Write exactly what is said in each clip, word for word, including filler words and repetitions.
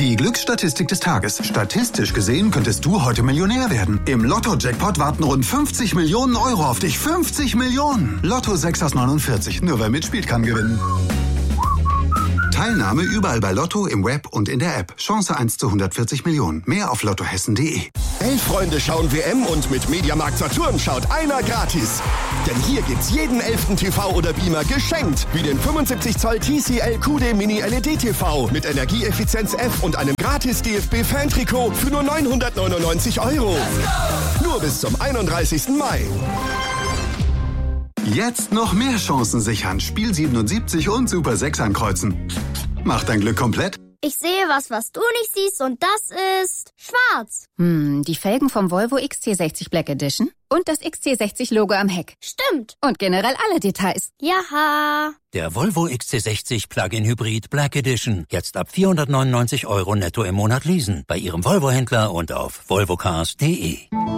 Die Glücksstatistik des Tages. Statistisch gesehen könntest du heute Millionär werden. Im Lotto-Jackpot warten rund fünfzig Millionen Euro auf dich. fünfzig Millionen! Lotto sechs aus neunundvierzig. Nur wer mitspielt, kann gewinnen. Teilnahme überall bei Lotto, im Web und in der App. Chance eins zu hundertvierzig Millionen. Mehr auf lottohessen punkt de. Elf Freunde schauen W M und mit Mediamarkt Saturn schaut einer gratis. Denn hier gibt's jeden elften T V oder Beamer geschenkt. Wie den fünfundsiebzig Zoll T C L Q D Mini L E D T V mit Energieeffizienz F und einem gratis D F B-Fan-Trikot für nur neunhundertneunundneunzig Euro. Nur bis zum einunddreißigsten Mai. Jetzt noch mehr Chancen sichern. Spiel siebenundsiebzig und Super sechs ankreuzen. Mach dein Glück komplett. Ich sehe was, was du nicht siehst, und das ist schwarz. Hm, die Felgen vom Volvo X C sechzig Black Edition und das X C sechzig Logo am Heck. Stimmt. Und generell alle Details. Jaha. Der Volvo X C sechzig Plug-in Hybrid Black Edition. Jetzt ab vierhundertneunundneunzig Euro netto im Monat leasen. Bei Ihrem Volvo-Händler und auf volvocars punkt de.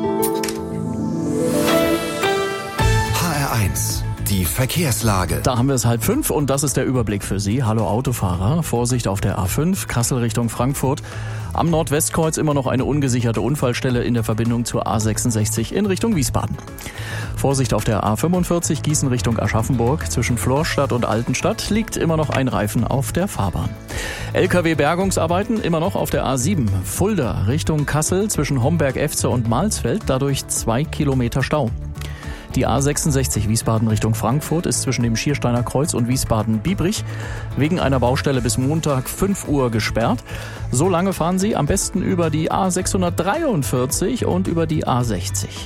H R eins. Die Verkehrslage. Da haben wir es halb fünf und das ist der Überblick für Sie. Hallo Autofahrer, Vorsicht auf der A fünf, Kassel Richtung Frankfurt. Am Nordwestkreuz immer noch eine ungesicherte Unfallstelle in der Verbindung zur A sechsundsechzig in Richtung Wiesbaden. Vorsicht auf der A fünfundvierzig, Gießen Richtung Aschaffenburg. Zwischen Florstadt und Altenstadt liegt immer noch ein Reifen auf der Fahrbahn. L K W-Bergungsarbeiten immer noch auf der A sieben. Fulda Richtung Kassel zwischen Homberg-Efze und Malsfeld, dadurch zwei Kilometer Stau. Die A sechsundsechzig Wiesbaden Richtung Frankfurt ist zwischen dem Schiersteiner Kreuz und Wiesbaden-Biebrich wegen einer Baustelle bis Montag fünf Uhr gesperrt. So lange fahren Sie am besten über die A sechshundertdreiundvierzig und über die A sechzig.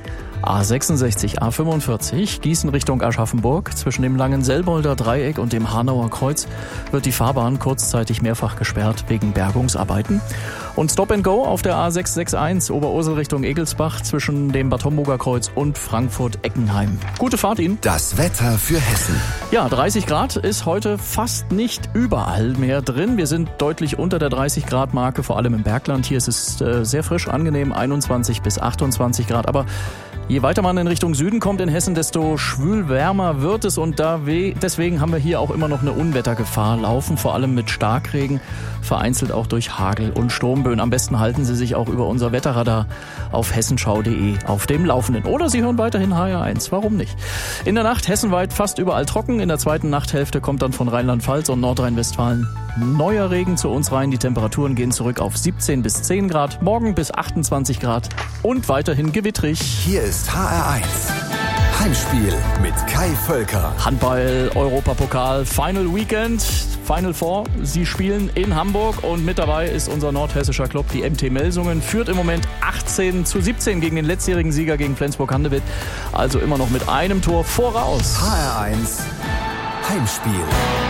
A sechsundsechzig, A fünfundvierzig, Gießen Richtung Aschaffenburg. Zwischen dem Langenselbolder Dreieck und dem Hanauer Kreuz wird die Fahrbahn kurzzeitig mehrfach gesperrt wegen Bergungsarbeiten. Und Stop and Go auf der A sechshundereinundsechzig Oberursel Richtung Egelsbach zwischen dem Bad Homburger Kreuz und Frankfurt-Eckenheim. Gute Fahrt Ihnen. Das Wetter für Hessen. Ja, dreißig Grad ist heute fast nicht überall mehr drin. Wir sind deutlich unter der dreißig Grad Marke, vor allem im Bergland. Hier ist es äh, sehr frisch, angenehm, einundzwanzig bis achtundzwanzig Grad. Aber je weiter man in Richtung Süden kommt in Hessen, desto schwül wärmer wird es. Und da we- deswegen haben wir hier auch immer noch eine Unwettergefahr laufen, vor allem mit Starkregen, vereinzelt auch durch Hagel und Sturmböen. Am besten halten Sie sich auch über unser Wetterradar auf hessenschau punkt de auf dem Laufenden. Oder Sie hören weiterhin H R eins, warum nicht? In der Nacht hessenweit fast überall trocken. In der zweiten Nachthälfte kommt dann von Rheinland-Pfalz und Nordrhein-Westfalen neuer Regen zu uns rein. Die Temperaturen gehen zurück auf siebzehn bis zehn Grad, morgen bis achtundzwanzig Grad und weiterhin gewittrig. Hier ist H R eins. Heimspiel mit Kai Völker. Handball-Europapokal Final Weekend, Final Four. Sie spielen in Hamburg und mit dabei ist unser nordhessischer Club, die M T Melsungen. Führt im Moment achtzehn zu siebzehn gegen den letztjährigen Sieger gegen Flensburg-Handewitt. Also immer noch mit einem Tor voraus. H R eins Heimspiel.